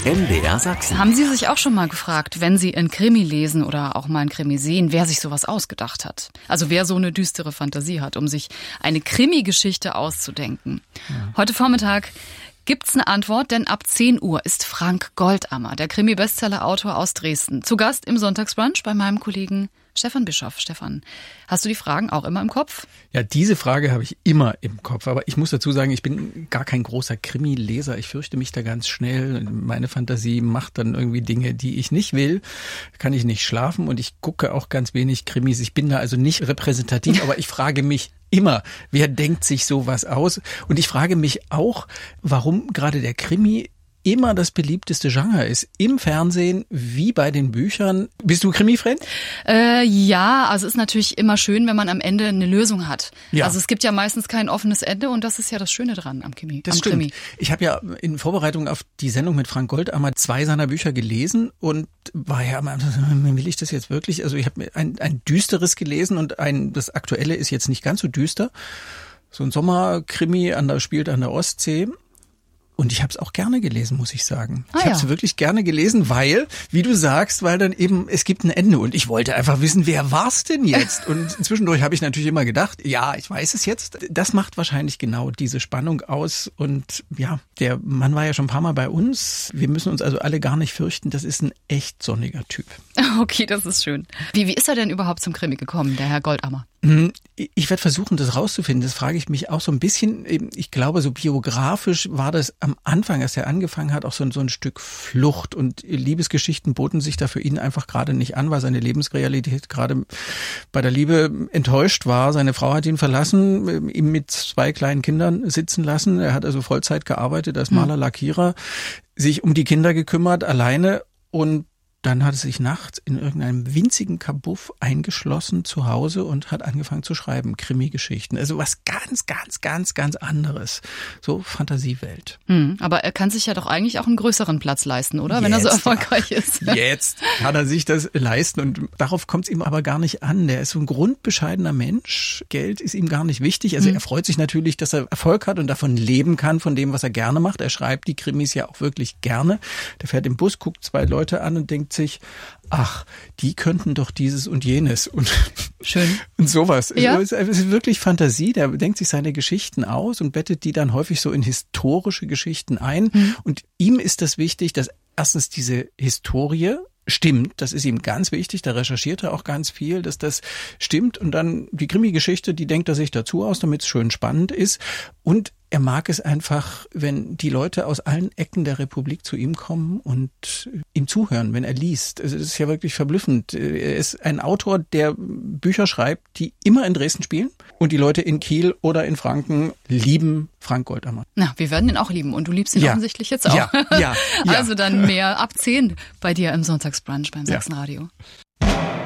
MDR Sachsen. Haben Sie sich auch schon mal gefragt, wenn Sie einen Krimi lesen oder auch mal einen Krimi sehen, wer sich sowas ausgedacht hat? Also wer so eine düstere Fantasie hat, um sich eine Krimi-Geschichte auszudenken. Ja. Heute Vormittag gibt's eine Antwort, denn ab 10 Uhr ist Frank Goldammer, der Krimi-Bestseller-Autor aus Dresden, zu Gast im Sonntagsbrunch bei meinem Kollegen Stefan Bischoff. Stefan, hast du die Fragen auch immer im Kopf? Ja, diese Frage habe ich immer im Kopf. Aber ich muss dazu sagen, ich bin gar kein großer Krimi-Leser. Ich fürchte mich da ganz schnell. Meine Fantasie macht dann irgendwie Dinge, die ich nicht will. Kann ich nicht schlafen und ich gucke auch ganz wenig Krimis. Ich bin da also nicht repräsentativ, aber ich frage mich immer, wer denkt sich sowas aus? Und ich frage mich auch, warum gerade der Krimi immer das beliebteste Genre ist. Im Fernsehen wie bei den Büchern. Bist du Krimi-Fan? Ja, also ist natürlich immer schön, wenn man am Ende eine Lösung hat. Ja. Also es gibt ja meistens kein offenes Ende und das ist ja das Schöne dran am Krimi. Das stimmt. Ich habe ja in Vorbereitung auf die Sendung mit Frank Goldammer 2 seiner Bücher gelesen und war ja immer, will ich das jetzt wirklich? Also ich habe ein düsteres gelesen und das aktuelle ist jetzt nicht ganz so düster. So ein Sommerkrimi spielt an der Ostsee. Und ich habe es auch gerne gelesen, muss ich sagen. Ich habe es wirklich gerne gelesen, weil, wie du sagst, weil dann eben, es gibt ein Ende. Und ich wollte einfach wissen, wer war's denn jetzt? Und zwischendurch habe ich natürlich immer gedacht, ja, ich weiß es jetzt. Das macht wahrscheinlich genau diese Spannung aus. Und ja, der Mann war ja schon ein paar Mal bei uns. Wir müssen uns also alle gar nicht fürchten. Das ist ein echt sonniger Typ. Okay, das ist schön. Wie ist er denn überhaupt zum Krimi gekommen, der Herr Goldammer? Ich werde versuchen, das rauszufinden. Das frage ich mich auch so ein bisschen. Ich glaube, so biografisch war das am Anfang, als er angefangen hat, auch so ein Stück Flucht. Und Liebesgeschichten boten sich da für ihn einfach gerade nicht an, weil seine Lebensrealität gerade bei der Liebe enttäuscht war. Seine Frau hat ihn verlassen, ihn mit 2 kleinen Kindern sitzen lassen. Er hat also Vollzeit gearbeitet als Maler, Lackierer, sich um die Kinder gekümmert, alleine. Und dann hat er sich nachts in irgendeinem winzigen Kabuff eingeschlossen zu Hause und hat angefangen zu schreiben, Krimi-Geschichten. Also was ganz anderes. So Fantasiewelt. Aber er kann sich ja doch eigentlich auch einen größeren Platz leisten, oder? Wenn er so erfolgreich ist. Jetzt kann er sich das leisten und darauf kommt es ihm aber gar nicht an. Der ist so ein grundbescheidener Mensch. Geld ist ihm gar nicht wichtig. Also er freut sich natürlich, dass er Erfolg hat und davon leben kann, von dem, was er gerne macht. Er schreibt die Krimis ja auch wirklich gerne. Der fährt im Bus, guckt 2 Leute an und denkt sich, ach, die könnten doch dieses und jenes und schön und sowas. Ja. Es ist wirklich Fantasie. Der denkt sich seine Geschichten aus und bettet die dann häufig so in historische Geschichten ein. Und ihm ist das wichtig, dass erstens diese Historie stimmt. Das ist ihm ganz wichtig. Da recherchiert er auch ganz viel, dass das stimmt. Und dann die Krimi-Geschichte, die denkt er sich dazu aus, damit es schön spannend ist. Und er mag es einfach, wenn die Leute aus allen Ecken der Republik zu ihm kommen und ihm zuhören, wenn er liest. Also das ist ja wirklich verblüffend. Er ist ein Autor, der Bücher schreibt, die immer in Dresden spielen. Und die Leute in Kiel oder in Franken lieben Frank Goldammer. Na, wir werden ihn auch lieben. Und du liebst ihn offensichtlich jetzt auch. Ja. Also dann mehr ab 10 bei dir im Sonntagsbrunch beim Sachsenradio.